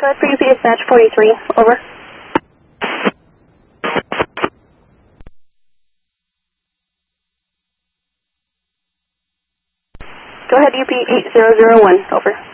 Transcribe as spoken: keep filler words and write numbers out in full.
Go ahead for U P dispatch forty-three, over. Go ahead U P eight zero zero one, over.